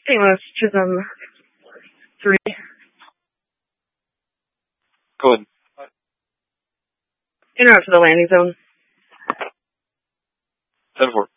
St. Louis, Chisholm 3. Go ahead. Interrupt to the landing zone. 10-4.